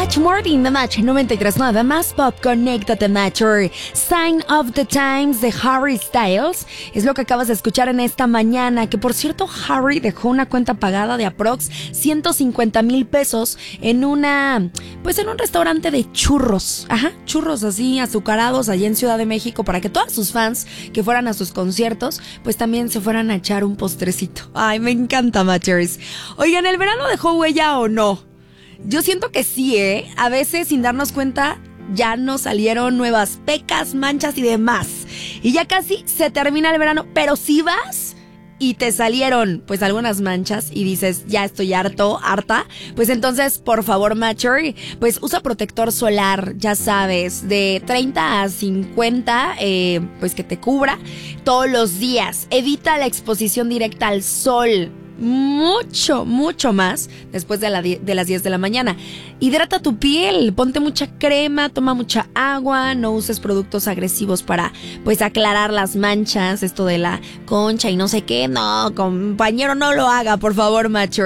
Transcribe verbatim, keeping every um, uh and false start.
Match, Morning the Match noventa y tres punto nueve, más pop, conéctate Matcher. Sign of the Times de Harry Styles es lo que acabas de escuchar en esta mañana, que por cierto Harry dejó una cuenta pagada de aprox ciento cincuenta mil pesos en una, pues en un restaurante de churros, ajá, churros así azucarados allá en Ciudad de México, para que todos sus fans que fueran a sus conciertos pues también se fueran a echar un postrecito. Ay, me encanta Matchers. Oigan, ¿el verano dejó huella o no? Yo siento que sí, ¿eh? A veces sin darnos cuenta ya nos salieron nuevas pecas, manchas y demás. Y ya casi se termina el verano, pero si vas y te salieron pues algunas manchas y dices, ya estoy harto, harta, pues entonces por favor Matcher, pues usa protector solar, ya sabes, de treinta a cincuenta, eh, pues que te cubra todos los días. Evita la exposición directa al sol, mucho, mucho más después de, la die- de las diez de la mañana. Hidrata tu piel, ponte mucha crema, toma mucha agua, no uses productos agresivos para pues aclarar las manchas, esto de la concha y no sé qué. No, compañero, no lo haga, por favor, macho.